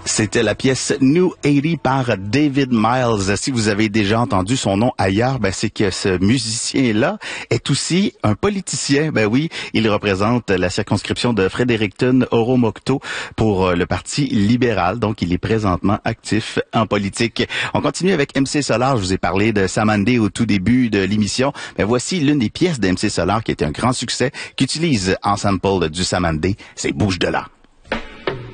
C'était la pièce New 80 par David Miles. Si vous avez déjà entendu son nom ailleurs, c'est que ce musicien-là est aussi un politicien. Oui, il représente la circonscription de Fredericton-Oromocto pour le Parti libéral. Donc, il est présentement actif en politique. On continue avec MC Solar. Je vous ai parlé de Samandé au tout début de l'émission. Voici l'une des pièces d'MC Solar qui était un grand succès, qui utilise en sample du Samandé. C'est Bouge de là.